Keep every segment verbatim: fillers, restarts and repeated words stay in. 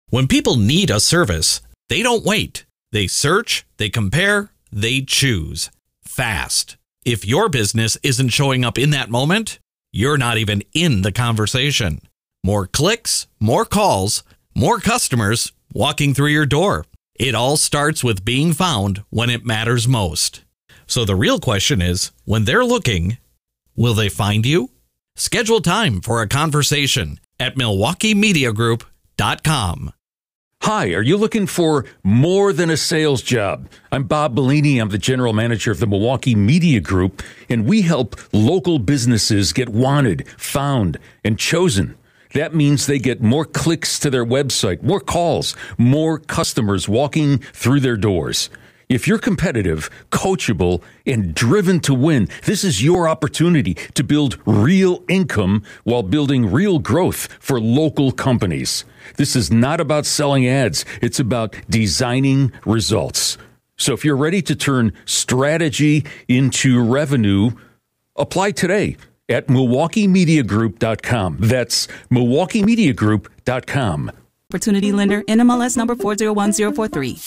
When people need a service, they don't wait. They search, they compare, they choose. Fast. If your business isn't showing up in that moment, you're not even in the conversation. More clicks, more calls, more customers walking through your door. It all starts with being found when it matters most. So the real question is, when they're looking, will they find you? Schedule time for a conversation at milwaukee media group dot com. Hi, are you looking for more than a sales job? I'm Bob Bellini. I'm the general manager of the Milwaukee Media Group, and we help local businesses get wanted, found, and chosen. That means they get more clicks to their website, more calls, more customers walking through their doors. If you're competitive, coachable, and driven to win, this is your opportunity to build real income while building real growth for local companies. This is not about selling ads. It's about designing results. So if you're ready to turn strategy into revenue, apply today at milwaukee media group dot com. That's milwaukee media group dot com. Opportunity lender, N M L S number four zero one zero four three.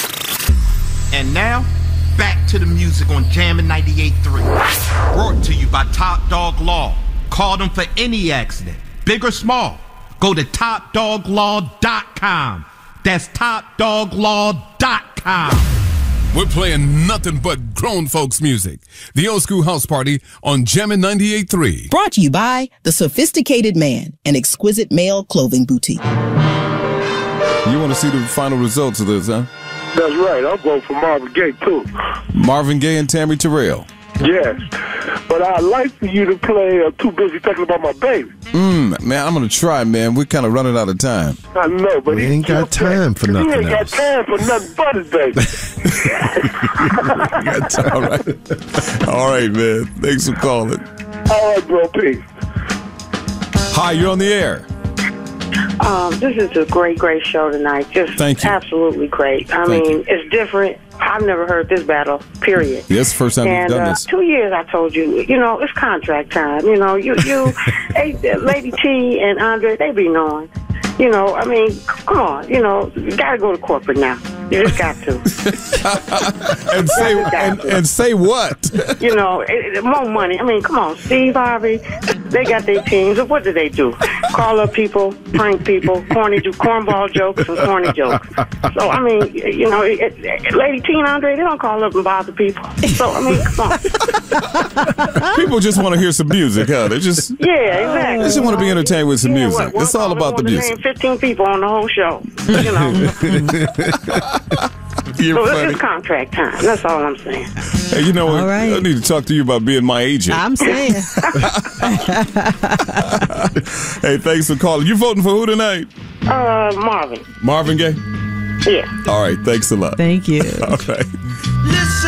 And now, back to the music on Jammin' ninety-eight point three. Brought to you by Top Dog Law. Call them for any accident, big or small. Go to top dog law dot com. That's top dog law dot com. We're playing nothing but grown folks music. The Old School House Party on Jammin' ninety-eight point three. Brought to you by The Sophisticated Man, an exquisite male clothing boutique. You want to see the final results of this, huh? That's right. I'm going for Marvin Gaye, too. Marvin Gaye and Tammy Terrell. Yes. But I'd like for you to play I'm Too Busy Thinking About My Baby. Mm, man, I'm going to try, man. We're kind of running out of time. I know, but we he ain't got time for nothing He ain't else. got time for nothing but his baby. All right. All right, man. Thanks for calling. All right, bro. Peace. Hi, you're on the air. Um, this is a great, great show tonight. Just Thank you. Absolutely great. I Thank mean, you. it's different. I've never heard this battle, period. Yes, first time and, we've done uh, this. two years, I told you, you know, it's contract time. You know, you, you, hey, Lady T and Andre, they be knowing. You know, I mean, come on. You know, you got to go to corporate now. You just got to. and say and, and say what? You know, it, it, more money. I mean, come on, Steve Harvey. They got their teams. What do they do? Call up people, prank people, corny, do cornball jokes and corny jokes. So I mean, you know, it, it, Lady T and Andre, they don't call up and bother people. So I mean, come on. People just want to hear some music, huh? They just yeah, exactly. They just want to be entertained with some yeah, music. What, it's all about the music. Fifteen people on the whole show. You know. You're so funny. it's contract time. That's all I'm saying. Hey, you know what? All right. I need to talk to you about being my agent. I'm saying. Hey, thanks for calling. You voting for who tonight? Uh, Marvin. Marvin Gaye? Yeah. All right. Thanks a lot. Thank you. All right.